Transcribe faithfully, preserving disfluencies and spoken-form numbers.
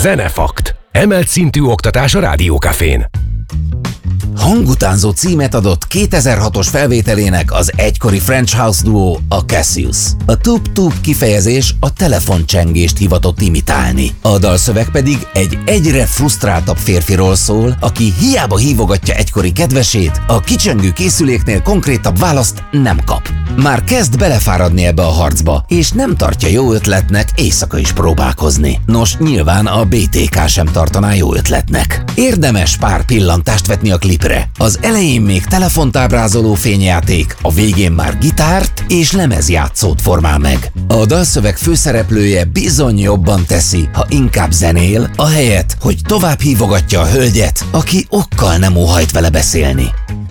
Zenefakt. Emelt szintű oktatás a Rádiókafén. Hangutánzó címet adott kétezer-hatos felvételének az egykori French House duó, a Cassius. A tup-tup kifejezés a telefoncsengést hivatott imitálni. A dalszöveg pedig egy egyre frusztráltabb férfiról szól, aki hiába hívogatja egykori kedvesét, a kicsengő készüléknél konkrétabb választ nem kap. Már kezd belefáradni ebbe a harcba, és nem tartja jó ötletnek éjszaka is próbálkozni. Nos, nyilván a bé té ká sem tartaná jó ötletnek. Érdemes pár pillantást vetni a klipre. Az elején még telefont ábrázoló fényjáték, a végén már gitárt és lemezjátszót formál meg. A dalszöveg főszereplője bizony jobban teszi, ha inkább zenél, ahelyett, hogy tovább hívogatja a hölgyet, aki okkal nem óhajt vele beszélni.